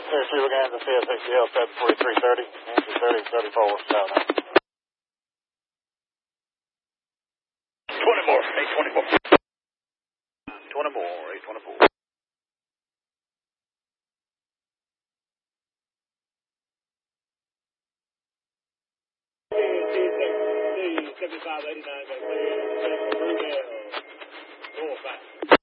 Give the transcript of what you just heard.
Seriously, we're going to have the CSXL 74330, engine 3034, south. 20 more, 824. 20 more, 824. CSXC 7589, got clear, 4 5.